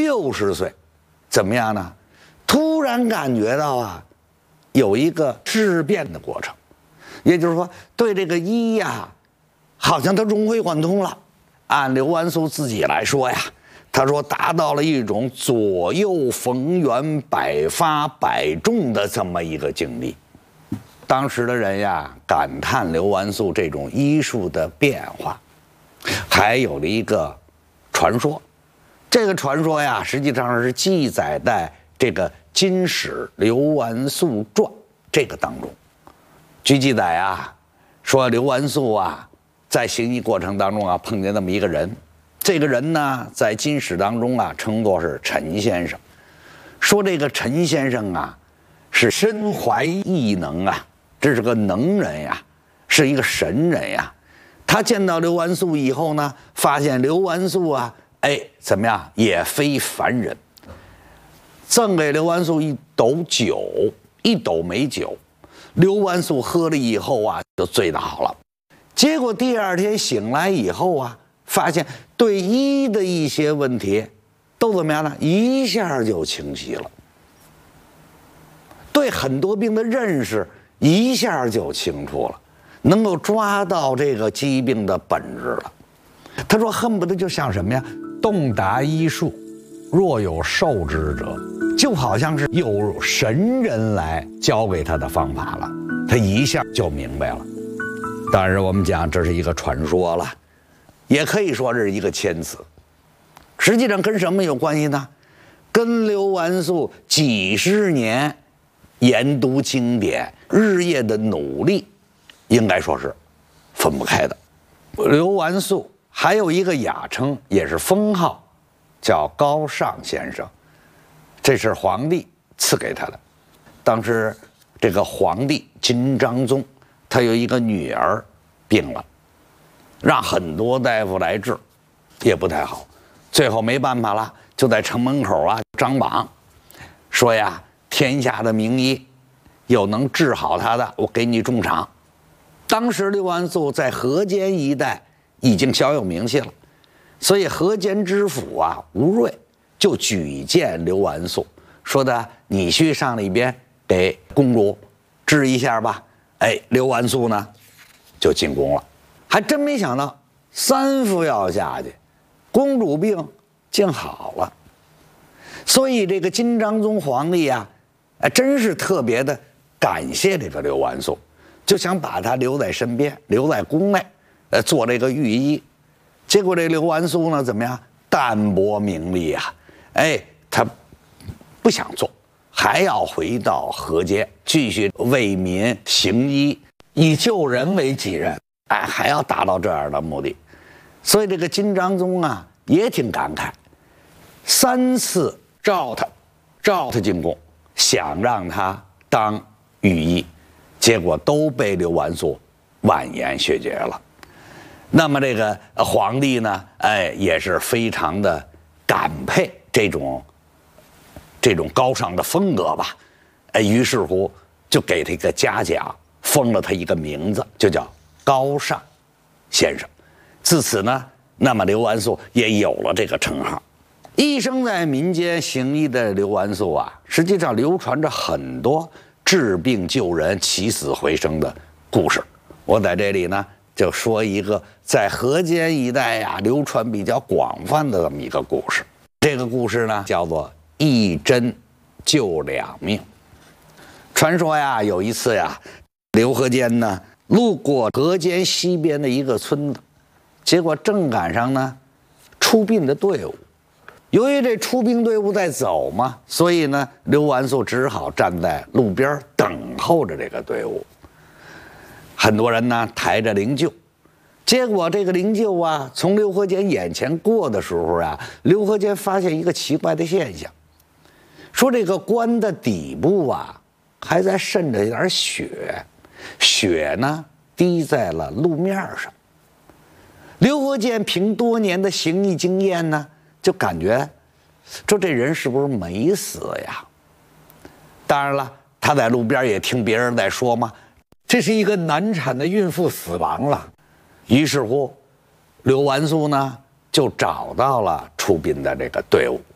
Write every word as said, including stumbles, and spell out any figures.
六十岁，怎么样呢？突然感觉到啊，有一个质变的过程，也就是说，对这个医呀，好像他融会贯通了。按刘完素自己来说呀，他说达到了一种左右逢源、百发百中的这么一个境地。当时的人呀，感叹刘完素这种医术的变化，还有了一个传说。这个传说呀，实际上是记载在这个《金史刘完素传》这个当中。据记载啊，说刘完素啊，在行医过程当中啊，碰见那么一个人，这个人呢，在《金史》当中啊，称作是陈先生。说这个陈先生啊，是身怀异能啊，这是个能人呀，是一个神人呀。他见到刘完素以后呢，发现刘完素啊，哎，怎么样，也非凡人。赠给刘完素一斗酒，一斗美酒。刘完素喝了以后啊，就醉倒了。结果第二天醒来以后啊，发现对医的一些问题都怎么样呢？一下就清晰了。对很多病的认识一下就清楚了，能够抓到这个疾病的本质了。他说恨不得就像什么呀？洞达医术，若有受之者，就好像是有神人来教给他的方法了，他一下就明白了。当然我们讲这是一个传说了，也可以说是一个谦词。实际上跟什么有关系呢？跟刘完素几十年研读经典日夜的努力应该说是分不开的。刘完素还有一个雅称，也是封号，叫高尚先生，这是皇帝赐给他的。当时这个皇帝金章宗，他有一个女儿病了，让很多大夫来治，也不太好，最后没办法了，就在城门口啊张榜，说呀，天下的名医有能治好他的，我给你重赏。当时刘完素在河间一带已经小有名气了，所以河间知府啊吴瑞就举荐刘完素，说的你去上里边给公主治一下吧。哎，刘完素呢就进宫了，还真没想到三副药下去，公主病竟好了。所以这个金章宗皇帝啊，哎，真是特别的感谢这个刘完素，就想把他留在身边，留在宫内，呃，做这个御医。结果这刘完素呢，怎么样？淡泊名利啊，哎，他不想做，还要回到河间继续为民行医，以救人为己任，哎，还要达到这样的目的。所以这个金章宗啊，也挺感慨，三次召他，召他进宫，想让他当御医，结果都被刘完素婉言谢绝了。那么这个皇帝呢，哎，也是非常的感佩这种这种高尚的风格吧，哎，于是乎就给他一个嘉奖，封了他一个名字，就叫高尚先生。自此呢，那么刘完素也有了这个称号。一生在民间行医的刘完素啊，实际上流传着很多治病救人、起死回生的故事。我在这里呢，就说一个在河间一带呀流传比较广泛的这么一个故事。这个故事呢，叫做一针救两命。传说呀，有一次呀，刘河间呢路过河间西边的一个村子，结果正赶上呢出殡的队伍。由于这出殡队伍在走嘛，所以呢，刘完素只好站在路边等候着这个队伍。很多人呢抬着灵柩，结果这个灵柩啊从刘河间眼前过的时候啊，刘河间发现一个奇怪的现象，说这个棺的底部啊还在渗着一点血，血呢滴在了路面上。刘河间凭多年的行医经验呢，就感觉说这人是不是没死呀？当然了，他在路边也听别人在说嘛，这是一个难产的孕妇死亡了。于是乎，刘完素呢就找到了出殡的这个队伍，